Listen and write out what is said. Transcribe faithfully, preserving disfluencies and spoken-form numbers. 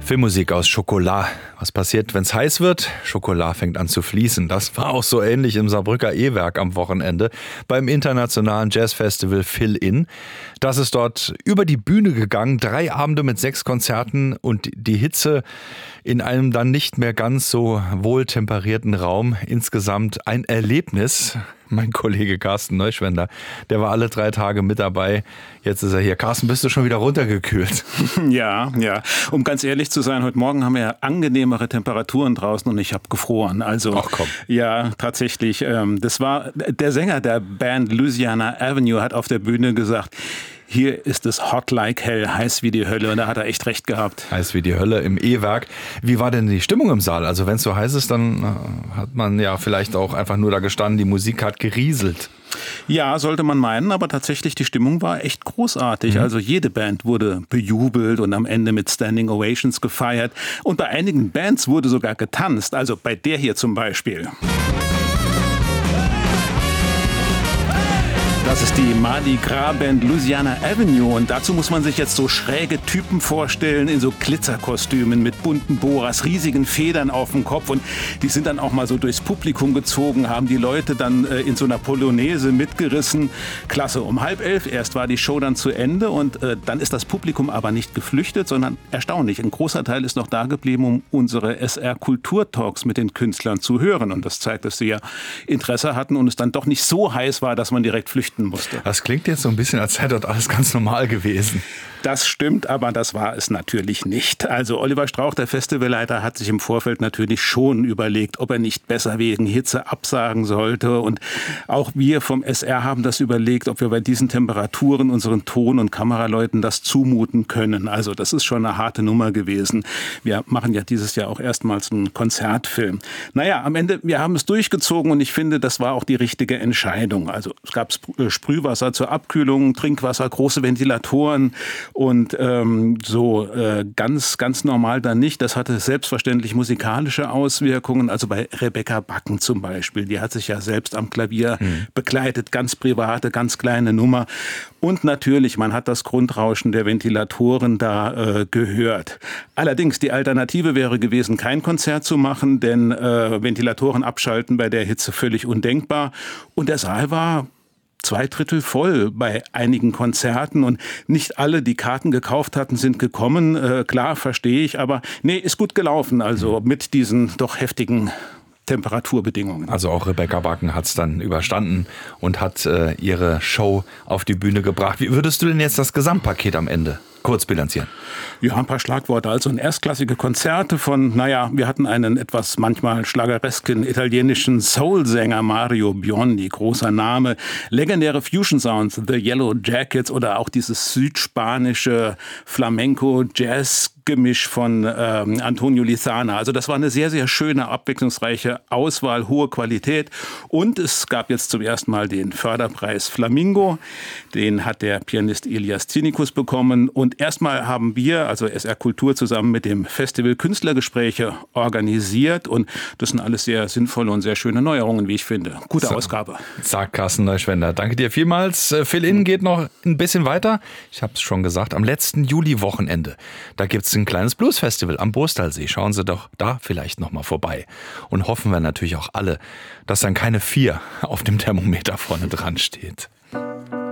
Filmmusik aus Schokolade. Was passiert, wenn es heiß wird? Schokolade fängt an zu fließen. Das war auch so ähnlich im Saarbrücker E-Werk am Wochenende beim internationalen Jazzfestival Fill-In. Das ist dort über die Bühne gegangen. Drei Abende mit sechs Konzerten und die Hitze in einem dann nicht mehr ganz so wohltemperierten Raum. Insgesamt ein Erlebnis. Mein Kollege Carsten Neuschwender, der war alle drei Tage mit dabei. Jetzt ist er hier. Carsten, bist du schon wieder runtergekühlt? Ja, ja. Um ganz ehrlich zu sein, heute Morgen haben wir ja angenehmere Temperaturen draußen und ich habe gefroren. Also, ach komm. Ja, tatsächlich. Ähm, das war der Sänger der Band Louisiana Avenue hat auf der Bühne gesagt: Hier ist es hot like hell, heiß wie die Hölle. Und da hat er echt recht gehabt. Heiß wie die Hölle im E-Werk. Wie war denn die Stimmung im Saal? Also wenn es so heiß ist, dann äh, hat man ja vielleicht auch einfach nur da gestanden, die Musik hat gerieselt. Ja, sollte man meinen, aber tatsächlich die Stimmung war echt großartig. Mhm. Also jede Band wurde bejubelt und am Ende mit Standing Ovations gefeiert. Und bei einigen Bands wurde sogar getanzt. Also bei der hier zum Beispiel. Das ist die Mardi Gras Band Louisiana Avenue und dazu muss man sich jetzt so schräge Typen vorstellen in so Glitzerkostümen mit bunten Boras, riesigen Federn auf dem Kopf und die sind dann auch mal so durchs Publikum gezogen, haben die Leute dann äh, in so einer Polonaise mitgerissen. Klasse, um halb elf erst war die Show dann zu Ende und äh, dann ist das Publikum aber nicht geflüchtet, sondern erstaunlich, ein großer Teil ist noch da geblieben, um unsere S R-Kulturtalks mit den Künstlern zu hören und das zeigt, dass sie ja Interesse hatten und es dann doch nicht so heiß war, dass man direkt flüchten musste. Das klingt jetzt so ein bisschen, als sei dort alles ganz normal gewesen. Das stimmt, aber das war es natürlich nicht. Also Oliver Strauch, der Festivalleiter, hat sich im Vorfeld natürlich schon überlegt, ob er nicht besser wegen Hitze absagen sollte. Und auch wir vom S R haben das überlegt, ob wir bei diesen Temperaturen unseren Ton- und Kameraleuten das zumuten können. Also das ist schon eine harte Nummer gewesen. Wir machen ja dieses Jahr auch erstmals einen Konzertfilm. Naja, am Ende, wir haben es durchgezogen und ich finde, das war auch die richtige Entscheidung. Also es gab Sprühwasser zur Abkühlung, Trinkwasser, große Ventilatoren. Und ähm, so äh, ganz, ganz normal dann nicht. Das hatte selbstverständlich musikalische Auswirkungen. Also bei Rebecca Backen zum Beispiel. Die hat sich ja selbst am Klavier mhm. begleitet. Ganz private, ganz kleine Nummer. Und natürlich, man hat das Grundrauschen der Ventilatoren da äh, gehört. Allerdings, die Alternative wäre gewesen, kein Konzert zu machen. Denn äh, Ventilatoren abschalten bei der Hitze völlig undenkbar. Und der Saal war zwei Drittel voll bei einigen Konzerten und nicht alle, die Karten gekauft hatten, sind gekommen. Äh, klar, verstehe ich, aber nee, ist gut gelaufen, also mit diesen doch heftigen Temperaturbedingungen. Also auch Rebecca Backen hat es dann überstanden und hat äh, ihre Show auf die Bühne gebracht. Wie würdest du denn jetzt das Gesamtpaket am Ende kurz bilanzieren? Ja, ein paar Schlagworte. Also ein erstklassige Konzerte von, naja, wir hatten einen etwas manchmal schlageresken italienischen Soul-Sänger Mario Biondi, großer Name. Legendäre Fusion-Sounds, The Yellow Jackets oder auch dieses südspanische Flamenco-Jazz-Gemisch von ähm, Antonio Lizana. Also das war eine sehr, sehr schöne, abwechslungsreiche Auswahl, hohe Qualität. Und es gab jetzt zum ersten Mal den Förderpreis Flamingo. Den hat der Pianist Elias Zinnikus bekommen. Und erstmal haben wir, also S R Kultur, zusammen mit dem Festival Künstlergespräche organisiert. Und das sind alles sehr sinnvolle und sehr schöne Neuerungen, wie ich finde. Gute so, Ausgabe. Sagt Carsten Neuschwender. Danke dir vielmals. Fill-In geht noch ein bisschen weiter. Ich habe es schon gesagt, am letzten Juli-Wochenende. Da gibt es ein kleines Blues-Festival am Borstalsee. Schauen Sie doch da vielleicht noch mal vorbei. Und hoffen wir natürlich auch alle, dass dann keine vier auf dem Thermometer vorne dran steht.